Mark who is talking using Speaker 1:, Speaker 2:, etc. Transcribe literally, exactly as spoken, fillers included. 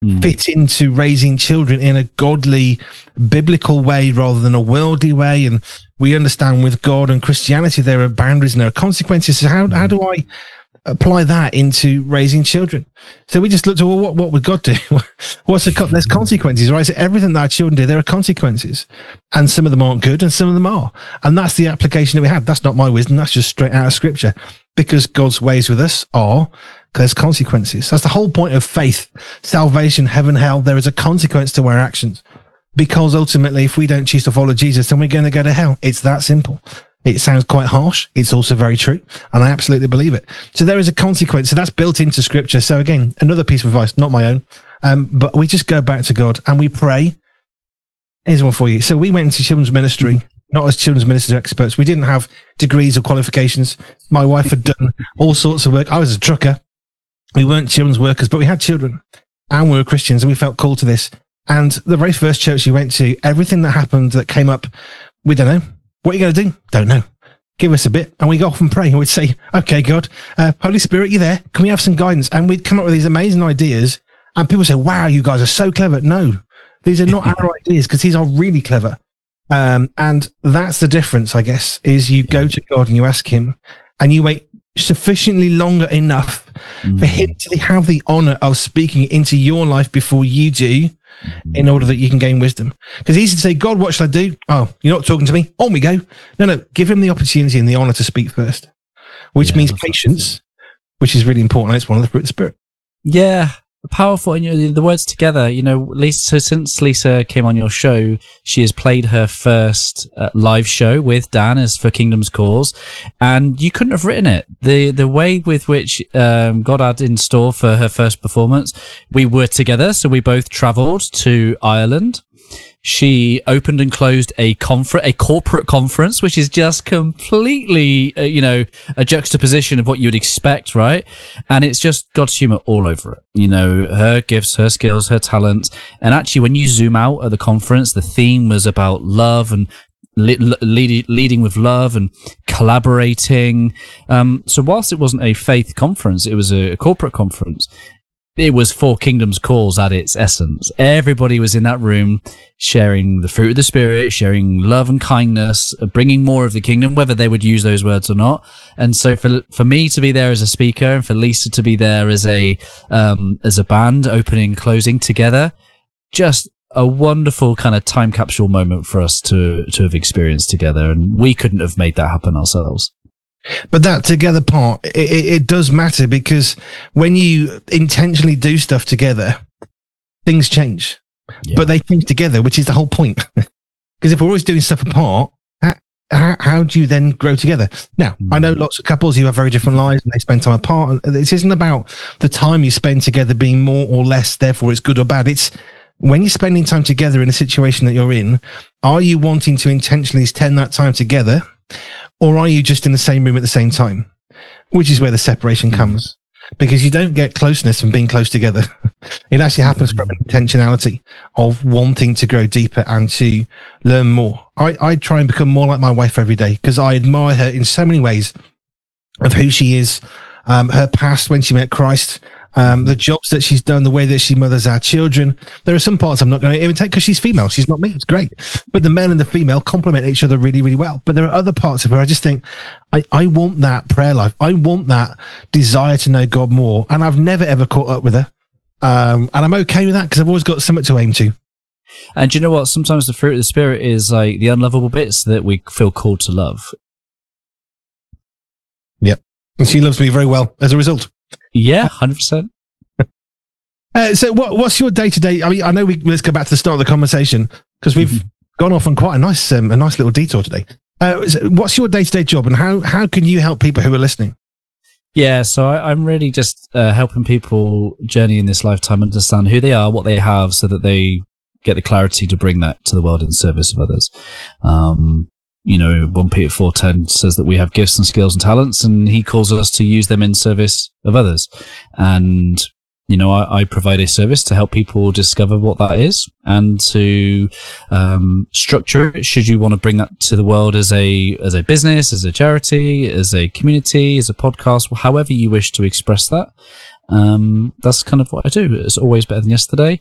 Speaker 1: mm.
Speaker 2: fit into raising children in a godly, biblical way rather than a worldly way. And we understand with God and Christianity, there are boundaries and there are consequences. So how, how do I apply that into raising children? So we just looked at, well, what, what would God do? What's the, there's consequences, right? So everything that our children do, there are consequences, and some of them aren't good and some of them are. And that's the application that we have. That's not my wisdom. That's just straight out of scripture, because God's ways with us are, there's consequences. That's the whole point of faith, salvation, heaven, hell. There is a consequence to our actions, because ultimately, if we don't choose to follow Jesus, then we're going to go to hell. It's that simple. It sounds quite harsh. It's also very true. And I absolutely believe it. So there is a consequence. So that's built into scripture. So again, another piece of advice, not my own. Um, but we just go back to God and we pray. Here's one for you. So we went into children's ministry, not as children's ministry experts. We didn't have degrees or qualifications. My wife had done all sorts of work. I was a trucker. We weren't children's workers, but we had children and we were Christians and we felt called to this. And the very first church we went to, everything that happened that came up, we don't know. What are you going to do? Don't know. Give us a bit. And we go off and pray. And we'd say, okay, God, uh, Holy Spirit, you there? Can we have some guidance? And we'd come up with these amazing ideas. And people say, wow, you guys are so clever. No, these are not our ideas, because these are really clever. Um, and that's the difference, I guess, is you go to God and you ask him and you wait sufficiently longer enough mm. for him to have the honor of speaking into your life before you do, in order that you can gain wisdom. Because it's easy to say, God, what shall I do? Oh, you're not talking to me. On we go. No, no, give him the opportunity and the honor to speak first, which yeah, means patience, which is really important. It's one of the fruit of the Spirit.
Speaker 1: Yeah, powerful. And you know, the words together, you know, Lisa, so since Lisa came on your show, she has played her first uh, live show with Dan as for Kingdom's Cause, and you couldn't have written it. The the way with which um, God had in store for her first performance, we were together, so we both travelled to Ireland. She opened and closed a confer- a corporate conference, which is just completely, uh, you know, a juxtaposition of what you'd expect, right? And it's just God's humor all over it. You know, her gifts, her skills, her talents. And actually, when you zoom out at the conference, the theme was about love and le- lead- leading with love and collaborating. Um, so whilst it wasn't a faith conference, it was a corporate conference. It was for Kingdom's Cause at its essence. Everybody was in that room sharing the fruit of the Spirit, sharing love and kindness, bringing more of the kingdom, whether they would use those words or not. And so for for me to be there as a speaker and for Lisa to be there as a um, as a band, opening and closing together, just a wonderful kind of time capsule moment for us to to have experienced together. And we couldn't have made that happen ourselves.
Speaker 2: But that together part, it, it, it does matter, because when you intentionally do stuff together, things change. Yeah. But they change together, which is the whole point. Because if we're always doing stuff apart, how, how, how do you then grow together? Now, mm. I know lots of couples who have very different lives and they spend time apart. This isn't about the time you spend together being more or less, therefore it's good or bad. It's when you're spending time together in a situation that you're in, are you wanting to intentionally spend that time together? Or are you just in the same room at the same time? Which is where the separation comes, because you don't get closeness from being close together. It actually happens from an intentionality of wanting to grow deeper and to learn more. I, I try and become more like my wife every day, because I admire her in so many ways of who she is, um, her past when she met Christ, um, the jobs that she's done, the way that she mothers our children. There are some parts I'm not going to imitate because she's female. She's not me. It's great. But the male and the female complement each other really, really well. But there are other parts of her I just think, I, I want that prayer life. I want that desire to know God more. And I've never, ever caught up with her. Um, and I'm okay with that, because I've always got something to aim to.
Speaker 1: And do you know what? Sometimes the fruit of the Spirit is like the unlovable bits that we feel called to love.
Speaker 2: Yep. And she loves me very well as a result.
Speaker 1: Yeah, one hundred percent.
Speaker 2: Uh, so what, what's your day-to-day? I mean, I know we, let's go back to the start of the conversation, because we've mm-hmm. gone off on quite a nice, um, a nice little detour today. Uh, so what's your day-to-day job, and how, how can you help people who are listening?
Speaker 1: Yeah, so I, I'm really just uh, helping people journey in this lifetime, understand who they are, what they have, so that they get the clarity to bring that to the world in service of others. Um, you know, First Peter four ten says that we have gifts and skills and talents, and he calls us to use them in service of others. And, you know, I, I provide a service to help people discover what that is and to um, structure it, should you want to bring that to the world as a as a business, as a charity, as a community, as a podcast, however you wish to express that. Um, that's kind of what I do. It's always better than yesterday.